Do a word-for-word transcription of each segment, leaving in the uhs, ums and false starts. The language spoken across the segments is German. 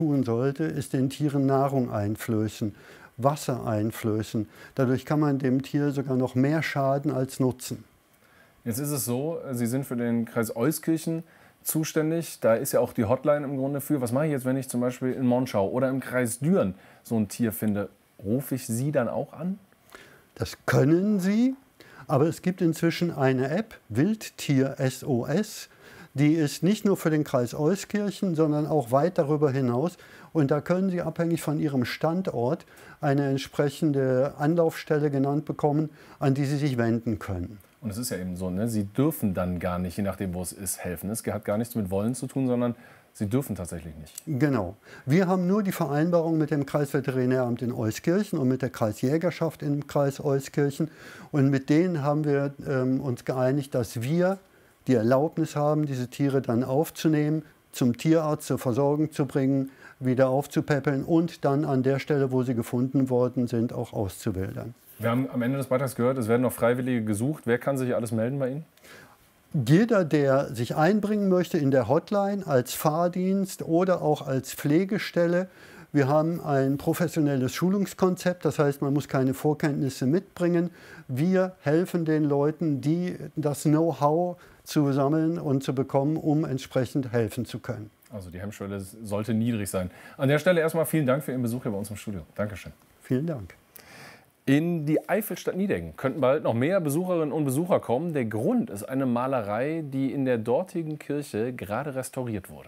tun sollte, ist den Tieren Nahrung einflößen, Wasser einflößen. Dadurch kann man dem Tier sogar noch mehr schaden als Nutzen. Jetzt ist es so, Sie sind für den Kreis Euskirchen zuständig. Da ist ja auch die Hotline im Grunde für. Was mache ich jetzt, wenn ich zum Beispiel in Monschau oder im Kreis Düren so ein Tier finde? Rufe ich Sie dann auch an? Das können Sie, aber es gibt inzwischen eine App, Wildtier S O S. Die ist nicht nur für den Kreis Euskirchen, sondern auch weit darüber hinaus. Und da können Sie abhängig von Ihrem Standort eine entsprechende Anlaufstelle genannt bekommen, an die Sie sich wenden können. Und es ist ja eben so, ne? Sie dürfen dann gar nicht, je nachdem, wo es ist, helfen. Es hat gar nichts mit Wollen zu tun, sondern Sie dürfen tatsächlich nicht. Genau. Wir haben nur die Vereinbarung mit dem Kreisveterinäramt in Euskirchen und mit der Kreisjägerschaft im Kreis Euskirchen. Und mit denen haben wir ähm, uns geeinigt, dass wir die Erlaubnis haben, diese Tiere dann aufzunehmen, zum Tierarzt zur Versorgung zu bringen, wieder aufzupäppeln und dann an der Stelle, wo sie gefunden worden sind, auch auszuwildern. Wir haben am Ende des Beitrags gehört, es werden noch Freiwillige gesucht. Wer kann sich alles melden bei Ihnen? Jeder, der sich einbringen möchte in der Hotline als Fahrdienst oder auch als Pflegestelle. Wir haben ein professionelles Schulungskonzept, das heißt, man muss keine Vorkenntnisse mitbringen. Wir helfen den Leuten, die das Know-how zu sammeln und zu bekommen, um entsprechend helfen zu können. Also die Hemmschwelle sollte niedrig sein. An der Stelle erstmal vielen Dank für Ihren Besuch hier bei uns im Studio. Dankeschön. Vielen Dank. In die Eifelstadt Niedeggen könnten bald noch mehr Besucherinnen und Besucher kommen. Der Grund ist eine Malerei, die in der dortigen Kirche gerade restauriert wurde.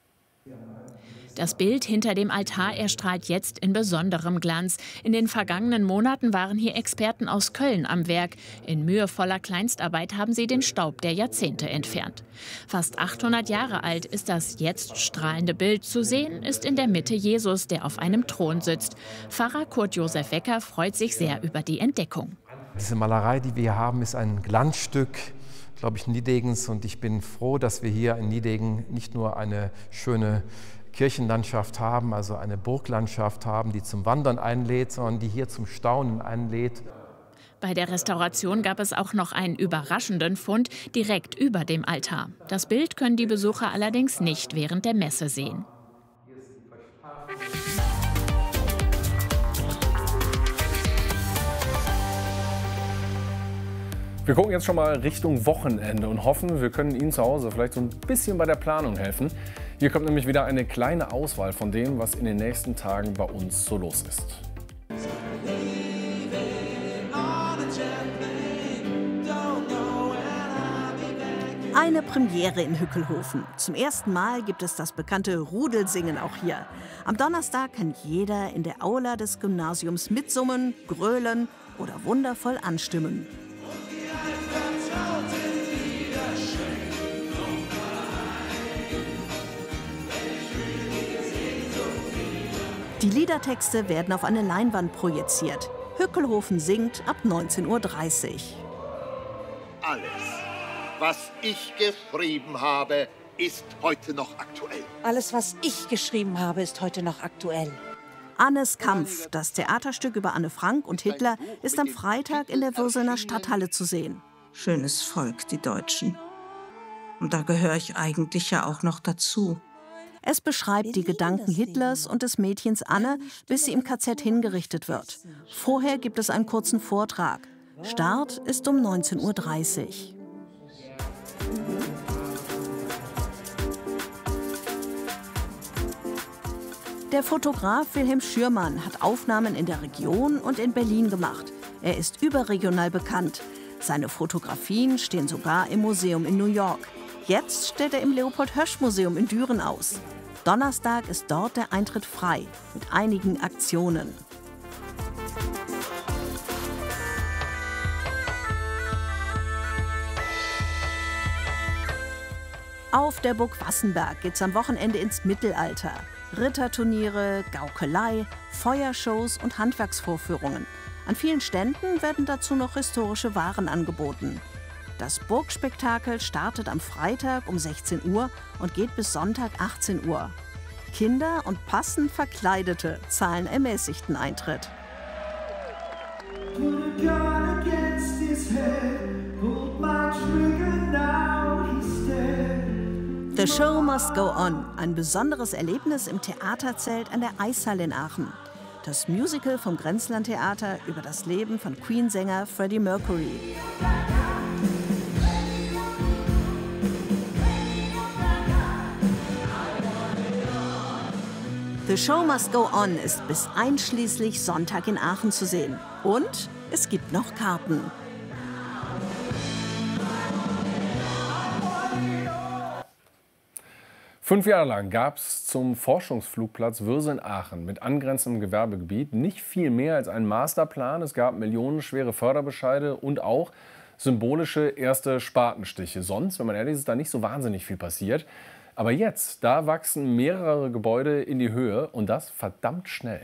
Das Bild hinter dem Altar erstrahlt jetzt in besonderem Glanz. In den vergangenen Monaten waren hier Experten aus Köln am Werk. In mühevoller Kleinstarbeit haben sie den Staub der Jahrzehnte entfernt. Fast achthundert Jahre alt ist das jetzt strahlende Bild. Zu sehen ist in der Mitte Jesus, der auf einem Thron sitzt. Pfarrer Kurt Josef Wecker freut sich sehr über die Entdeckung. Diese Malerei, die wir hier haben, ist ein Glanzstück, glaube ich, Niedegens. Und ich bin froh, dass wir hier in Niedegen nicht nur eine schöne Kirchenlandschaft haben, also eine Burglandschaft haben, die zum Wandern einlädt, sondern die hier zum Staunen einlädt. Bei der Restauration gab es auch noch einen überraschenden Fund direkt über dem Altar. Das Bild können die Besucher allerdings nicht während der Messe sehen. Wir gucken jetzt schon mal Richtung Wochenende und hoffen, wir können Ihnen zu Hause vielleicht so ein bisschen bei der Planung helfen. Hier kommt nämlich wieder eine kleine Auswahl von dem, was in den nächsten Tagen bei uns so los ist. Eine Premiere in Hückelhofen. Zum ersten Mal gibt es das bekannte Rudelsingen auch hier. Am Donnerstag kann jeder in der Aula des Gymnasiums mitsummen, grölen oder wundervoll anstimmen. Die Liedertexte werden auf eine Leinwand projiziert. Hückelhofen singt ab neunzehn Uhr dreißig. Alles, was ich geschrieben habe, ist heute noch aktuell. Alles, was ich geschrieben habe, ist heute noch aktuell. Annes Kampf, das Theaterstück über Anne Frank und Hitler, ist am Freitag in der Würsener Stadthalle zu sehen. Schönes Volk, die Deutschen. Und da gehöre ich eigentlich ja auch noch dazu. Es beschreibt die Gedanken Hitlers und des Mädchens Anne, bis sie im K Z hingerichtet wird. Vorher gibt es einen kurzen Vortrag. Start ist um neunzehn Uhr dreißig. Der Fotograf Wilhelm Schürmann hat Aufnahmen in der Region und in Berlin gemacht. Er ist überregional bekannt. Seine Fotografien stehen sogar im Museum in New York. Jetzt stellt er im Leopold-Hösch-Museum in Düren aus. Donnerstag ist dort der Eintritt frei, mit einigen Aktionen. Auf der Burg Wassenberg geht's am Wochenende ins Mittelalter. Ritterturniere, Gaukelei, Feuershows und Handwerksvorführungen. An vielen Ständen werden dazu noch historische Waren angeboten. Das Burgspektakel startet am Freitag um sechzehn Uhr und geht bis Sonntag achtzehn Uhr. Kinder und passend Verkleidete zahlen ermäßigten Eintritt. The Show Must Go On, ein besonderes Erlebnis im Theaterzelt an der Eishalle in Aachen. Das Musical vom Grenzlandtheater über das Leben von Queen-Sänger Freddie Mercury. The Show Must Go On ist bis einschließlich Sonntag in Aachen zu sehen. Und es gibt noch Karten. Fünf Jahre lang gab es zum Forschungsflugplatz Würseln-Aachen mit angrenzendem Gewerbegebiet nicht viel mehr als einen Masterplan. Es gab millionenschwere Förderbescheide und auch symbolische erste Spatenstiche. Sonst, wenn man ehrlich ist, ist da nicht so wahnsinnig viel passiert. Aber jetzt, da wachsen mehrere Gebäude in die Höhe und das verdammt schnell.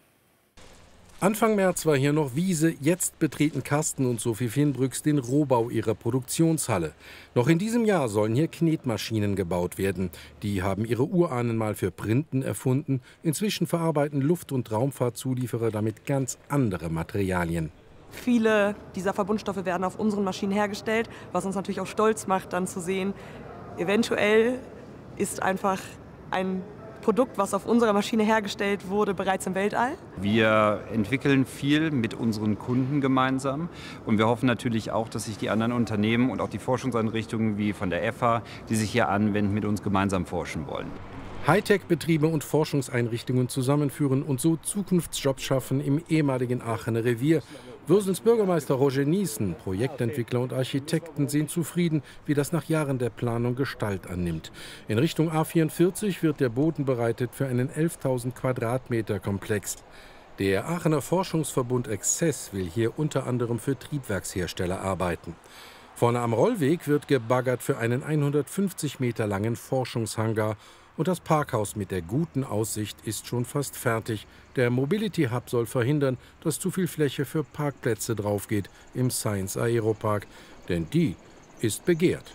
Anfang März war hier noch Wiese, jetzt betreten Carsten und Sophie Fienbrücks den Rohbau ihrer Produktionshalle. Noch in diesem Jahr sollen hier Knetmaschinen gebaut werden. Die haben ihre Urahnen mal für Printen erfunden. Inzwischen verarbeiten Luft- und Raumfahrtzulieferer damit ganz andere Materialien. Viele dieser Verbundstoffe werden auf unseren Maschinen hergestellt, was uns natürlich auch stolz macht, dann zu sehen, eventuell ist einfach ein Produkt, was auf unserer Maschine hergestellt wurde, bereits im Weltall. Wir entwickeln viel mit unseren Kunden gemeinsam und wir hoffen natürlich auch, dass sich die anderen Unternehmen und auch die Forschungseinrichtungen wie von der F A, die sich hier anwenden, mit uns gemeinsam forschen wollen. Hightech-Betriebe und Forschungseinrichtungen zusammenführen und so Zukunftsjobs schaffen im ehemaligen Aachener Revier. Würsels Bürgermeister Roger Niesen, Projektentwickler und Architekten sind zufrieden, wie das nach Jahren der Planung Gestalt annimmt. In Richtung A vierundvierzig wird der Boden bereitet für einen elftausend Quadratmeter Komplex. Der Aachener Forschungsverbund Exzess will hier unter anderem für Triebwerkshersteller arbeiten. Vorne am Rollweg wird gebaggert für einen hundertfünfzig Meter langen Forschungshangar. Und das Parkhaus mit der guten Aussicht ist schon fast fertig. Der Mobility Hub soll verhindern, dass zu viel Fläche für Parkplätze draufgeht im Science Aeropark. Denn die ist begehrt.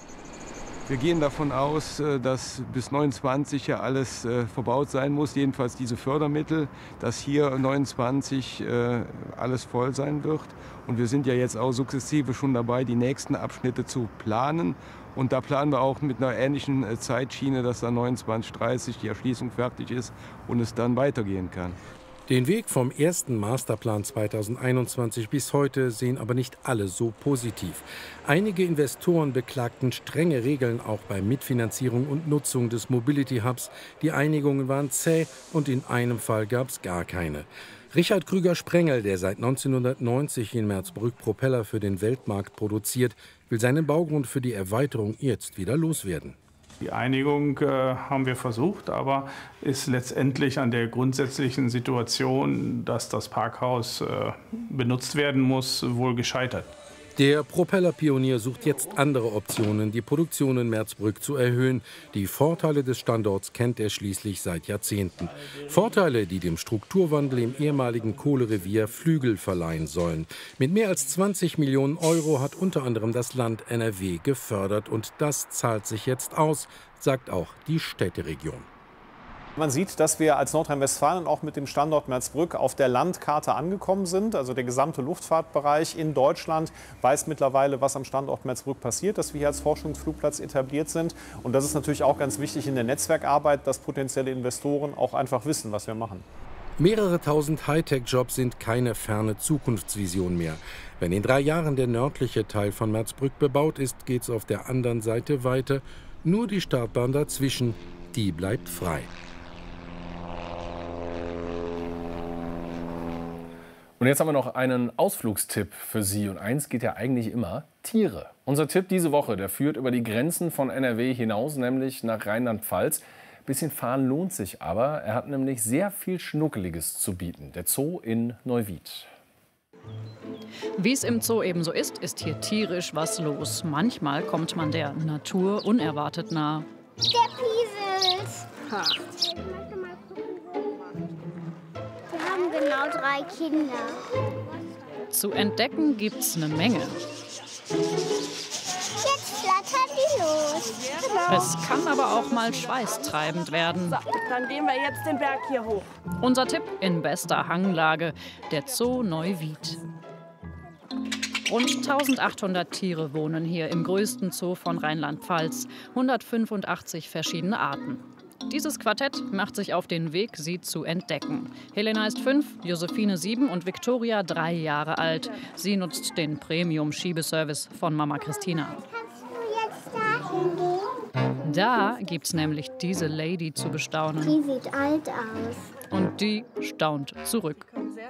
Wir gehen davon aus, dass bis neunundzwanzig ja alles verbaut sein muss, jedenfalls diese Fördermittel, dass hier neunundzwanzig alles voll sein wird. Und wir sind ja jetzt auch sukzessive schon dabei, die nächsten Abschnitte zu planen. Und da planen wir auch mit einer ähnlichen Zeitschiene, dass dann neunundzwanzig dreißig die Erschließung fertig ist und es dann weitergehen kann. Den Weg vom ersten Masterplan zweitausendeinundzwanzig bis heute sehen aber nicht alle so positiv. Einige Investoren beklagten strenge Regeln auch bei Mitfinanzierung und Nutzung des Mobility Hubs. Die Einigungen waren zäh und in einem Fall gab es gar keine. Richard Krüger-Sprengel, der seit neunzehnhundertneunzig in Merzbrück Propeller für den Weltmarkt produziert, will seinen Baugrund für die Erweiterung jetzt wieder loswerden. Die Einigung äh, haben wir versucht, aber ist letztendlich an der grundsätzlichen Situation, dass das Parkhaus äh, benutzt werden muss, wohl gescheitert. Der Propellerpionier sucht jetzt andere Optionen, die Produktion in Merzbrück zu erhöhen. Die Vorteile des Standorts kennt er schließlich seit Jahrzehnten. Vorteile, die dem Strukturwandel im ehemaligen Kohlerevier Flügel verleihen sollen. Mit mehr als zwanzig Millionen Euro hat unter anderem das Land N R W gefördert. Und das zahlt sich jetzt aus, sagt auch die Städteregion. Man sieht, dass wir als Nordrhein-Westfalen auch mit dem Standort Merzbrück auf der Landkarte angekommen sind. Also der gesamte Luftfahrtbereich in Deutschland weiß mittlerweile, was am Standort Merzbrück passiert, dass wir hier als Forschungsflugplatz etabliert sind. Und das ist natürlich auch ganz wichtig in der Netzwerkarbeit, dass potenzielle Investoren auch einfach wissen, was wir machen. Mehrere tausend Hightech-Jobs sind keine ferne Zukunftsvision mehr. Wenn in drei Jahren der nördliche Teil von Merzbrück bebaut ist, geht es auf der anderen Seite weiter. Nur die Startbahn dazwischen, die bleibt frei. Und jetzt haben wir noch einen Ausflugstipp für Sie. Und eins geht ja eigentlich immer: Tiere. Unser Tipp diese Woche, der führt über die Grenzen von N R W hinaus, nämlich nach Rheinland-Pfalz. Bisschen fahren lohnt sich aber. Er hat nämlich sehr viel Schnuckeliges zu bieten. Der Zoo in Neuwied. Wie es im Zoo eben so ist, ist hier tierisch was los. Manchmal kommt man der Natur unerwartet nah. Der Piesels. Ha. Wir haben genau drei Kinder. Zu entdecken gibt's eine Menge. Jetzt flattern die los. Genau. Es kann aber auch mal schweißtreibend werden. So, dann gehen wir jetzt den Berg hier hoch. Unser Tipp in bester Hanglage, der Zoo Neuwied. Rund eintausendachthundert Tiere wohnen hier im größten Zoo von Rheinland-Pfalz. hundertfünfundachtzig verschiedene Arten. Dieses Quartett macht sich auf den Weg, sie zu entdecken. Helena ist fünf, Josephine sieben und Victoria drei Jahre alt. Sie nutzt den Premium-Schiebeservice von Mama Christina. Da gibt's nämlich diese Lady zu bestaunen. Die sieht alt aus. Und die staunt zurück.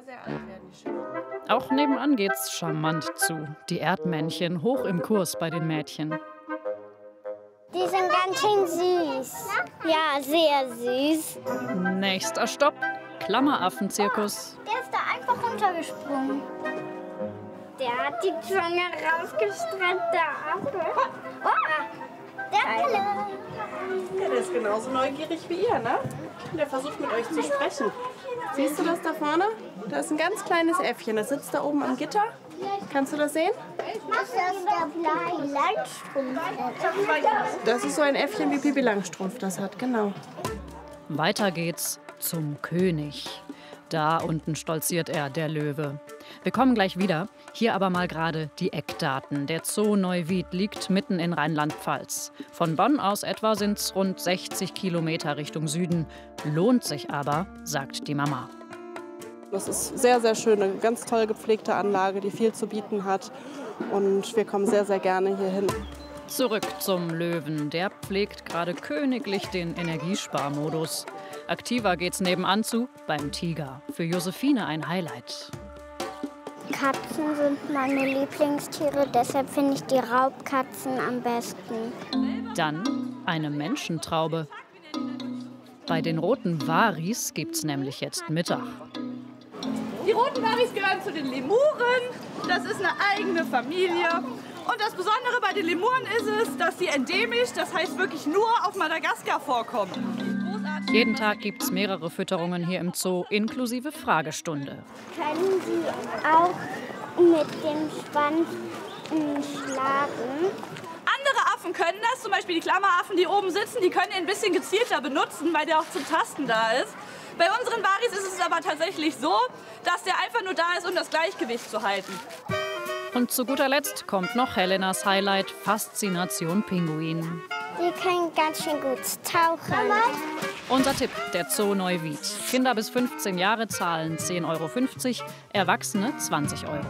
Auch nebenan geht's charmant zu. Die Erdmännchen hoch im Kurs bei den Mädchen. Die sind ganz schön süß. Ja, sehr süß. Nächster Stopp, Klammeraffenzirkus. Der ist da einfach runtergesprungen. Der hat die Zunge rausgestreckt, der Affe. Oh, der Pille. Ja, der ist genauso neugierig wie ihr, ne? Der versucht mit euch zu sprechen. Siehst du das da vorne? Da ist ein ganz kleines Äffchen. Das sitzt da oben am Gitter. Kannst du das sehen? Das ist der Pippi Langstrumpf. Das ist so ein Äffchen, wie Pippi Langstrumpf das hat, genau. Weiter geht's zum König. Da unten stolziert er, der Löwe. Wir kommen gleich wieder. Hier aber mal gerade die Eckdaten. Der Zoo Neuwied liegt mitten in Rheinland-Pfalz. Von Bonn aus etwa sind es rund sechzig Kilometer Richtung Süden. Lohnt sich aber, sagt die Mama. Das ist sehr, sehr schön, eine ganz toll gepflegte Anlage, die viel zu bieten hat. Und wir kommen sehr, sehr gerne hier hin. Zurück zum Löwen. Der pflegt gerade königlich den Energiesparmodus. Aktiver geht's nebenan zu beim Tiger. Für Josephine ein Highlight. Katzen sind meine Lieblingstiere, deshalb finde ich die Raubkatzen am besten. Dann eine Menschentraube. Bei den roten Waris gibt's nämlich jetzt Mittag. Die roten Waris gehören zu den Lemuren. Das ist eine eigene Familie. Und das Besondere bei den Lemuren ist es, dass sie endemisch, das heißt wirklich nur auf Madagaskar vorkommen. Großartig. Jeden Tag gibt es mehrere Fütterungen hier im Zoo, inklusive Fragestunde. Können Sie auch mit dem Schwanz schlagen? Andere Affen können das, zum Beispiel die Klammeraffen, die oben sitzen, die können ihn ein bisschen gezielter benutzen, weil der auch zum Tasten da ist. Bei unseren Waris ist es aber tatsächlich so, dass der einfach nur da ist, um das Gleichgewicht zu halten. Und zu guter Letzt kommt noch Helenas Highlight, Faszination Pinguin. Die können ganz schön gut tauchen. Unser Tipp, der Zoo Neuwied. Kinder bis fünfzehn Jahre zahlen zehn Euro fünfzig, Erwachsene zwanzig Euro.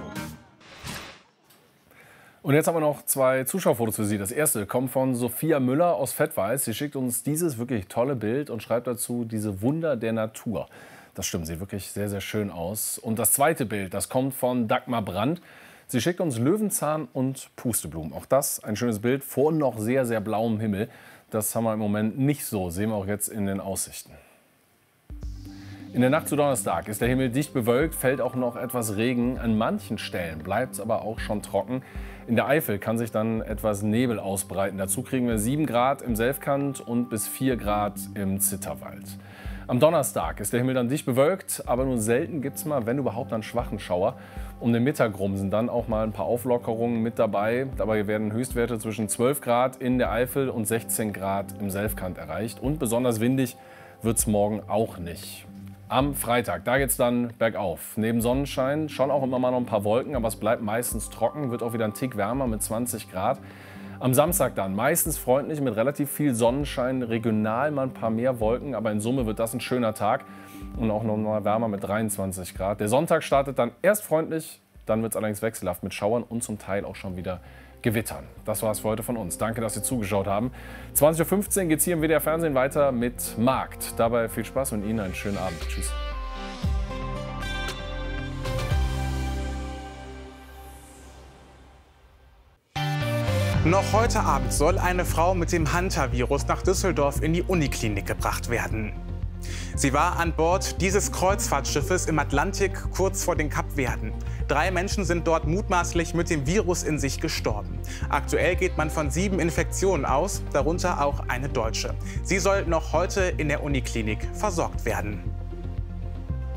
Und jetzt haben wir noch zwei Zuschauerfotos für Sie. Das erste kommt von Sophia Müller aus Fettweiß. Sie schickt uns dieses wirklich tolle Bild und schreibt dazu diese Wunder der Natur. Das stimmt, sieht wirklich sehr, sehr schön aus. Und das zweite Bild, das kommt von Dagmar Brandt. Sie schickt uns Löwenzahn und Pusteblumen. Auch das ein schönes Bild vor noch sehr, sehr blauem Himmel. Das haben wir im Moment nicht so, sehen wir auch jetzt in den Aussichten. In der Nacht zu Donnerstag ist der Himmel dicht bewölkt, fällt auch noch etwas Regen. An manchen Stellen bleibt es aber auch schon trocken. In der Eifel kann sich dann etwas Nebel ausbreiten. Dazu kriegen wir sieben Grad im Selfkant und bis vier Grad im Zitterwald. Am Donnerstag ist der Himmel dann dicht bewölkt, aber nur selten gibt es mal, wenn überhaupt, einen schwachen Schauer. Um den Mittag rum sind dann auch mal ein paar Auflockerungen mit dabei. Dabei werden Höchstwerte zwischen zwölf Grad in der Eifel und sechzehn Grad im Selfkant erreicht. Und besonders windig wird es morgen auch nicht. Am Freitag, da geht es dann bergauf. Neben Sonnenschein schon auch immer mal noch ein paar Wolken, aber es bleibt meistens trocken, wird auch wieder ein Tick wärmer mit zwanzig Grad. Am Samstag dann meistens freundlich mit relativ viel Sonnenschein, regional mal ein paar mehr Wolken, aber in Summe wird das ein schöner Tag und auch noch mal wärmer mit dreiundzwanzig Grad. Der Sonntag startet dann erst freundlich, dann wird es allerdings wechselhaft mit Schauern und zum Teil auch schon wieder Gewittern. Das war es für heute von uns. Danke, dass Sie zugeschaut haben. zwanzig Uhr fünfzehn geht es hier im W D R Fernsehen weiter mit Markt. Dabei viel Spaß und Ihnen einen schönen Abend. Tschüss. Noch heute Abend soll eine Frau mit dem Hunter-Virus nach Düsseldorf in die Uniklinik gebracht werden. Sie war an Bord dieses Kreuzfahrtschiffes im Atlantik kurz vor den Kapverden. Drei Menschen sind dort mutmaßlich mit dem Virus in sich gestorben. Aktuell geht man von sieben Infektionen aus, darunter auch eine Deutsche. Sie soll noch heute in der Uniklinik versorgt werden.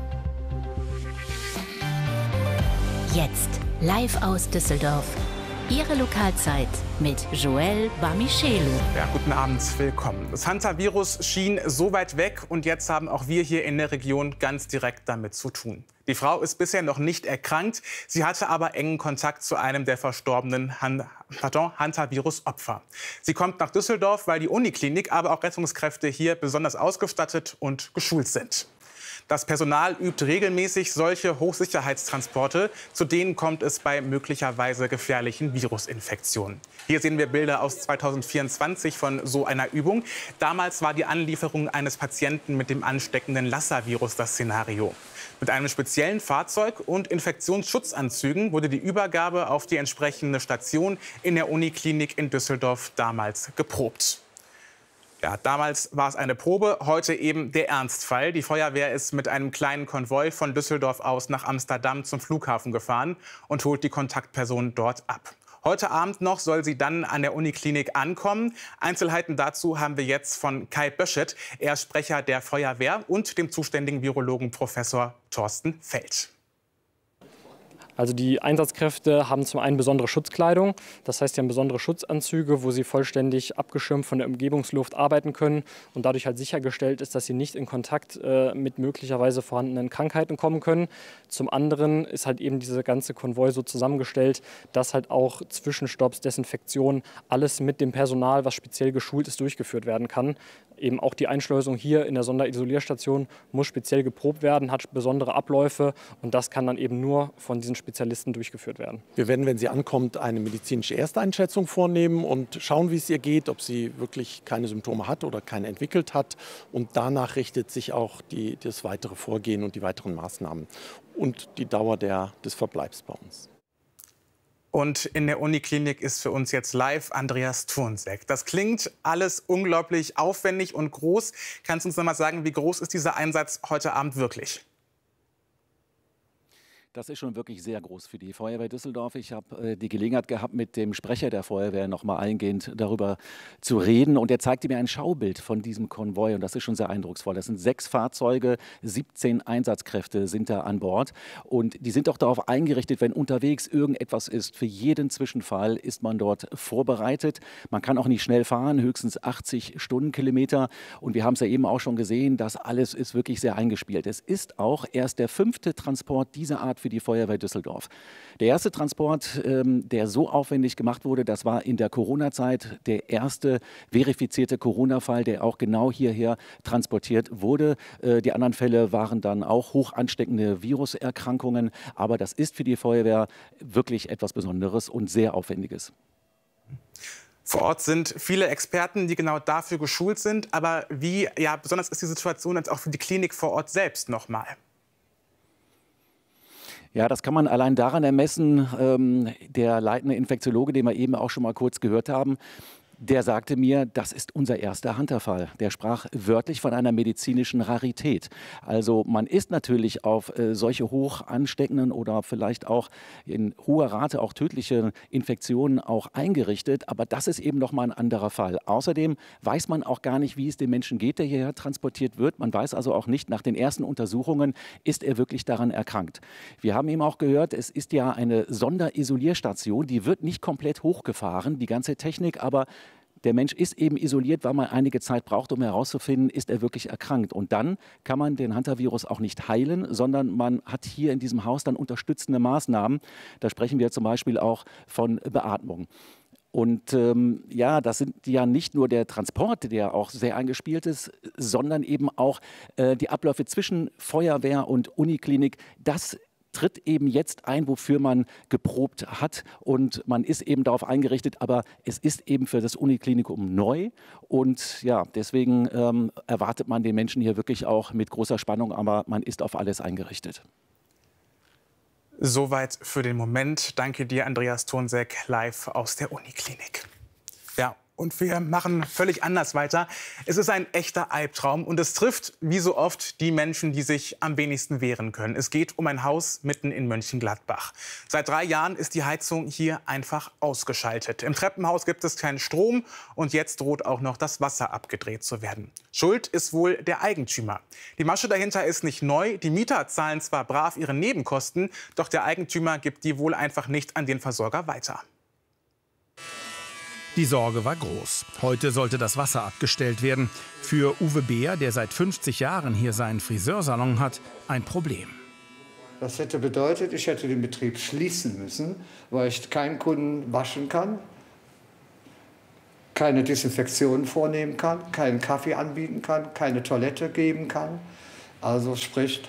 Jetzt live aus Düsseldorf. Ihre Lokalzeit mit Joël Bamichelu. Ja, guten Abend, willkommen. Das Hantavirus schien so weit weg und jetzt haben auch wir hier in der Region ganz direkt damit zu tun. Die Frau ist bisher noch nicht erkrankt, sie hatte aber engen Kontakt zu einem der verstorbenen Han pardon, Hantavirus-Opfer. Sie kommt nach Düsseldorf, weil die Uniklinik, aber auch Rettungskräfte hier besonders ausgestattet und geschult sind. Das Personal übt regelmäßig solche Hochsicherheitstransporte. Zu denen kommt es bei möglicherweise gefährlichen Virusinfektionen. Hier sehen wir Bilder aus zweitausendvierundzwanzig von so einer Übung. Damals war die Anlieferung eines Patienten mit dem ansteckenden Lassa-Virus das Szenario. Mit einem speziellen Fahrzeug und Infektionsschutzanzügen wurde die Übergabe auf die entsprechende Station in der Uniklinik in Düsseldorf damals geprobt. Ja, damals war es eine Probe, heute eben der Ernstfall. Die Feuerwehr ist mit einem kleinen Konvoi von Düsseldorf aus nach Amsterdam zum Flughafen gefahren und holt die Kontaktperson dort ab. Heute Abend noch soll sie dann an der Uniklinik ankommen. Einzelheiten dazu haben wir jetzt von Kai Böschet. Er ist Sprecher der Feuerwehr, und dem zuständigen Virologen Professor Thorsten Feld. Also die Einsatzkräfte haben zum einen besondere Schutzkleidung, das heißt, sie haben besondere Schutzanzüge, wo sie vollständig abgeschirmt von der Umgebungsluft arbeiten können und dadurch halt sichergestellt ist, dass sie nicht in Kontakt äh, mit möglicherweise vorhandenen Krankheiten kommen können. Zum anderen ist halt eben dieser ganze Konvoi so zusammengestellt, dass halt auch Zwischenstopps, Desinfektion, alles mit dem Personal, was speziell geschult ist, durchgeführt werden kann. Eben auch die Einschleusung hier in der Sonderisolierstation muss speziell geprobt werden, hat besondere Abläufe, und das kann dann eben nur von diesen Spezialisten durchgeführt werden. Wir werden, wenn sie ankommt, eine medizinische Ersteinschätzung vornehmen und schauen, wie es ihr geht, ob sie wirklich keine Symptome hat oder keine entwickelt hat. Und danach richtet sich auch die, das weitere Vorgehen und die weiteren Maßnahmen und die Dauer der, des Verbleibs bei uns. Und in der Uniklinik ist für uns jetzt live Andreas Thurnsek. Das klingt alles unglaublich aufwendig und groß. Kannst du uns noch mal sagen, wie groß ist dieser Einsatz heute Abend wirklich? Das ist schon wirklich sehr groß für die Feuerwehr Düsseldorf. Ich habe äh, die Gelegenheit gehabt, mit dem Sprecher der Feuerwehr noch mal eingehend darüber zu reden. Und er zeigte mir ein Schaubild von diesem Konvoi. Und das ist schon sehr eindrucksvoll. Das sind sechs Fahrzeuge, siebzehn Einsatzkräfte sind da an Bord. Und die sind auch darauf eingerichtet, wenn unterwegs irgendetwas ist. Für jeden Zwischenfall ist man dort vorbereitet. Man kann auch nicht schnell fahren, höchstens achtzig Stundenkilometer. Und wir haben es ja eben auch schon gesehen, das alles ist wirklich sehr eingespielt. Es ist auch erst der fünfte Transport dieser Art für die Feuerwehr Düsseldorf. Der erste Transport, ähm, der so aufwendig gemacht wurde, das war in der Corona-Zeit der erste verifizierte Corona-Fall, der auch genau hierher transportiert wurde. Äh, die anderen Fälle waren dann auch hoch ansteckende Viruserkrankungen. Aber das ist für die Feuerwehr wirklich etwas Besonderes und sehr Aufwendiges. Vor Ort sind viele Experten, die genau dafür geschult sind. Aber wie ja, besonders ist die Situation jetzt auch für die Klinik vor Ort selbst noch mal? Ja, das kann man allein daran ermessen, ähm, der leitende Infektiologe, den wir eben auch schon mal kurz gehört haben, der sagte mir, das ist unser erster Hunter-Fall. Der sprach wörtlich von einer medizinischen Rarität. Also man ist natürlich auf äh, solche hoch ansteckenden oder vielleicht auch in hoher Rate auch tödliche Infektionen auch eingerichtet. Aber das ist eben noch mal ein anderer Fall. Außerdem weiß man auch gar nicht, wie es dem Menschen geht, der hierher transportiert wird. Man weiß also auch nicht, nach den ersten Untersuchungen, ist er wirklich daran erkrankt. Wir haben eben auch gehört, es ist ja eine Sonderisolierstation. Die wird nicht komplett hochgefahren, die ganze Technik, aber der Mensch ist eben isoliert, weil man einige Zeit braucht, um herauszufinden, ist er wirklich erkrankt. Und dann kann man den Hantavirus auch nicht heilen, sondern man hat hier in diesem Haus dann unterstützende Maßnahmen. Da sprechen wir zum Beispiel auch von Beatmung. Und ähm, ja, das sind ja nicht nur der Transport, der auch sehr eingespielt ist, sondern eben auch äh, die Abläufe zwischen Feuerwehr und Uniklinik. Das tritt eben jetzt ein, wofür man geprobt hat, und man ist eben darauf eingerichtet, aber es ist eben für das Uniklinikum neu, und ja, deswegen ähm, erwartet man den Menschen hier wirklich auch mit großer Spannung, aber man ist auf alles eingerichtet. Soweit für den Moment. Danke dir, Andreas Thurnsek, live aus der Uniklinik. Ja. Und wir machen völlig anders weiter. Es ist ein echter Albtraum und es trifft, wie so oft, die Menschen, die sich am wenigsten wehren können. Es geht um ein Haus mitten in Mönchengladbach. Seit drei Jahren ist die Heizung hier einfach ausgeschaltet. Im Treppenhaus gibt es keinen Strom und jetzt droht auch noch das Wasser abgedreht zu werden. Schuld ist wohl der Eigentümer. Die Masche dahinter ist nicht neu. Die Mieter zahlen zwar brav ihre Nebenkosten, doch der Eigentümer gibt die wohl einfach nicht an den Versorger weiter. Die Sorge war groß. Heute sollte das Wasser abgestellt werden. Für Uwe Beer, der seit fünfzig Jahren hier seinen Friseursalon hat, ein Problem. Das hätte bedeutet, ich hätte den Betrieb schließen müssen, weil ich keinen Kunden waschen kann, keine Desinfektion vornehmen kann, keinen Kaffee anbieten kann, keine Toilette geben kann. Also spricht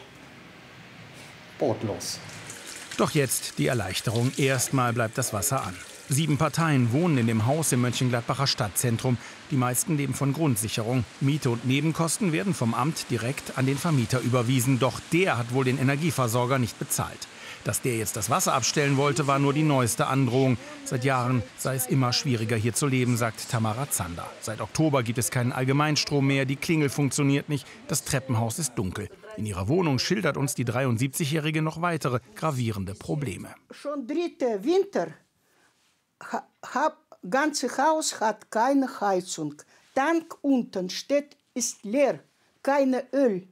brotlos. Doch jetzt die Erleichterung. Erstmal bleibt das Wasser an. Sieben Parteien wohnen in dem Haus im Mönchengladbacher Stadtzentrum. Die meisten leben von Grundsicherung. Miete und Nebenkosten werden vom Amt direkt an den Vermieter überwiesen. Doch der hat wohl den Energieversorger nicht bezahlt. Dass der jetzt das Wasser abstellen wollte, war nur die neueste Androhung. Seit Jahren sei es immer schwieriger, hier zu leben, sagt Tamara Zander. Seit Oktober gibt es keinen Allgemeinstrom mehr, die Klingel funktioniert nicht, das Treppenhaus ist dunkel. In ihrer Wohnung schildert uns die dreiundsiebzigjährige noch weitere gravierende Probleme. Schon dritter Winter. Das ganze Haus hat keine Heizung. Tank unten steht, ist leer, keine Öl.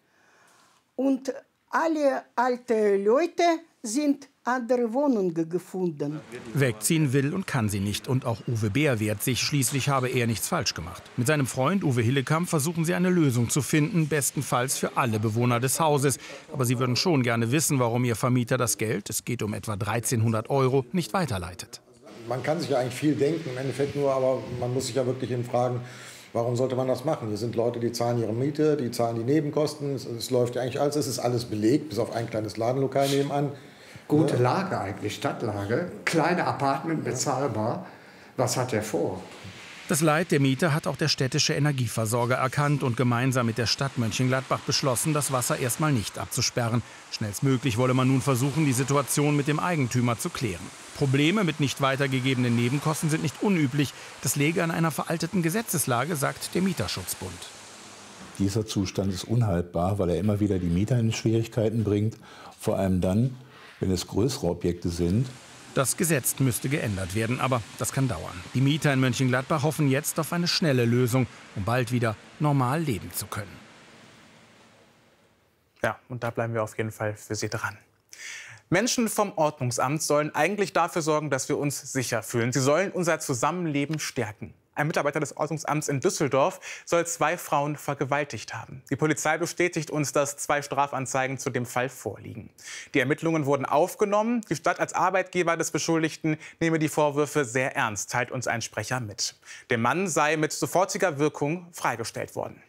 Und alle alte Leute sind andere Wohnungen gefunden. Wegziehen will und kann sie nicht. Und auch Uwe Beer wehrt sich. Schließlich habe er nichts falsch gemacht. Mit seinem Freund Uwe Hillekamp versuchen sie eine Lösung zu finden, bestenfalls für alle Bewohner des Hauses. Aber sie würden schon gerne wissen, warum ihr Vermieter das Geld, es geht um etwa dreizehnhundert Euro, nicht weiterleitet. Man kann sich ja eigentlich viel denken, im Endeffekt nur, aber man muss sich ja wirklich fragen, warum sollte man das machen? Hier sind Leute, die zahlen ihre Miete, die zahlen die Nebenkosten, es, es läuft ja eigentlich alles, es ist alles belegt, bis auf ein kleines Ladenlokal nebenan. Gute Lage eigentlich, Stadtlage, kleine Apartment, bezahlbar. Was hat er vor? Das Leid der Mieter hat auch der städtische Energieversorger erkannt und gemeinsam mit der Stadt Mönchengladbach beschlossen, das Wasser erstmal nicht abzusperren. Schnellstmöglich wolle man nun versuchen, die Situation mit dem Eigentümer zu klären. Probleme mit nicht weitergegebenen Nebenkosten sind nicht unüblich. Das läge an einer veralteten Gesetzeslage, sagt der Mieterschutzbund. Dieser Zustand ist unhaltbar, weil er immer wieder die Mieter in Schwierigkeiten bringt. Vor allem dann, wenn es größere Objekte sind. Das Gesetz müsste geändert werden, aber das kann dauern. Die Mieter in Mönchengladbach hoffen jetzt auf eine schnelle Lösung, um bald wieder normal leben zu können. Ja, und da bleiben wir auf jeden Fall für Sie dran. Menschen vom Ordnungsamt sollen eigentlich dafür sorgen, dass wir uns sicher fühlen. Sie sollen unser Zusammenleben stärken. Ein Mitarbeiter des Ordnungsamts in Düsseldorf soll zwei Frauen vergewaltigt haben. Die Polizei bestätigt uns, dass zwei Strafanzeigen zu dem Fall vorliegen. Die Ermittlungen wurden aufgenommen. Die Stadt als Arbeitgeber des Beschuldigten nehme die Vorwürfe sehr ernst, teilt uns ein Sprecher mit. Der Mann sei mit sofortiger Wirkung freigestellt worden.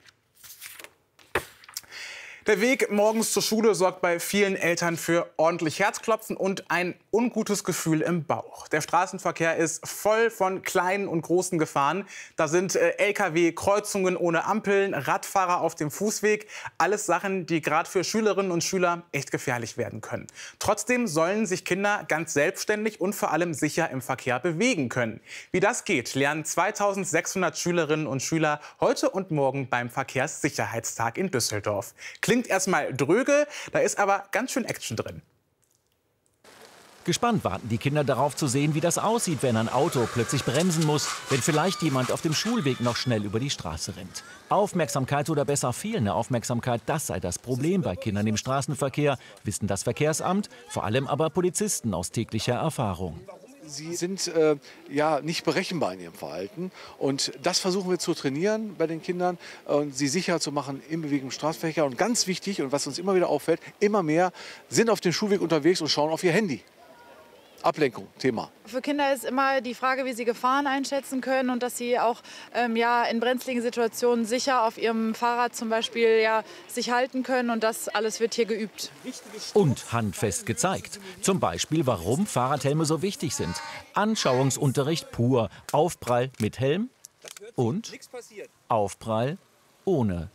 Der Weg morgens zur Schule sorgt bei vielen Eltern für ordentlich Herzklopfen und ein ungutes Gefühl im Bauch. Der Straßenverkehr ist voll von kleinen und großen Gefahren. Da sind äh, L K W, Kreuzungen ohne Ampeln, Radfahrer auf dem Fußweg. Alles Sachen, die gerade für Schülerinnen und Schüler echt gefährlich werden können. Trotzdem sollen sich Kinder ganz selbstständig und vor allem sicher im Verkehr bewegen können. Wie das geht, lernen zweitausendsechshundert Schülerinnen und Schüler heute und morgen beim Verkehrssicherheitstag in Düsseldorf. Klingt erstmal dröge, da ist aber ganz schön Action drin. Gespannt warten die Kinder darauf zu sehen, wie das aussieht, wenn ein Auto plötzlich bremsen muss, wenn vielleicht jemand auf dem Schulweg noch schnell über die Straße rennt. Aufmerksamkeit oder besser fehlende Aufmerksamkeit, das sei das Problem bei Kindern im Straßenverkehr, wissen das Verkehrsamt, vor allem aber Polizisten aus täglicher Erfahrung. Sie sind äh, ja nicht berechenbar in ihrem Verhalten und das versuchen wir zu trainieren bei den Kindern und sie sicher zu machen im Bewegung im Straßenverkehr. Und ganz wichtig und was uns immer wieder auffällt, immer mehr sind auf dem Schulweg unterwegs und schauen auf ihr Handy. Ablenkung, Thema. Für Kinder ist immer die Frage, wie sie Gefahren einschätzen können und dass sie auch ähm, ja, in brenzligen Situationen sicher auf ihrem Fahrrad zum Beispiel ja, sich halten können. Und das alles wird hier geübt. Und handfest gezeigt. Zum Beispiel, warum Fahrradhelme so wichtig sind. Anschauungsunterricht pur. Aufprall mit Helm und Aufprall ohne.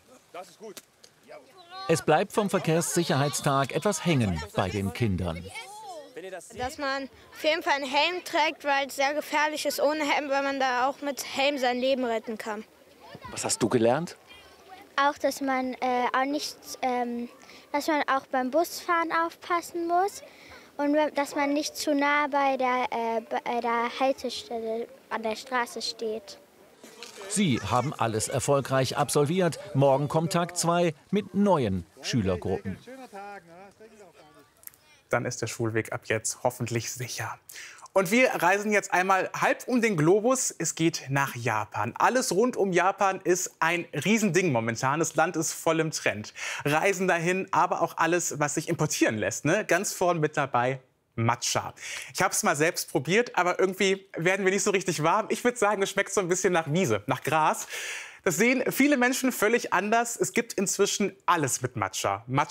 Es bleibt vom Verkehrssicherheitstag etwas hängen bei den Kindern. Dass man auf jeden Fall einen Helm trägt, weil es sehr gefährlich ist ohne Helm, weil man da auch mit Helm sein Leben retten kann. Was hast du gelernt? Auch, dass man äh, auch nicht, ähm, dass man auch beim Busfahren aufpassen muss und dass man nicht zu nah bei der, äh, bei der Haltestelle an der Straße steht. Sie haben alles erfolgreich absolviert. Morgen kommt Tag zwei mit neuen Schülergruppen. Dann ist der Schulweg ab jetzt hoffentlich sicher. Und wir reisen jetzt einmal halb um den Globus. Es geht nach Japan. Alles rund um Japan ist ein Riesending momentan. Das Land ist voll im Trend. Reisen dahin, aber auch alles, was sich importieren lässt. Ne? Ganz vorn mit dabei Matcha. Ich habe es mal selbst probiert, aber irgendwie werden wir nicht so richtig warm. Ich würde sagen, es schmeckt so ein bisschen nach Wiese, nach Gras. Das sehen viele Menschen völlig anders. Es gibt inzwischen alles mit Matcha. Matcha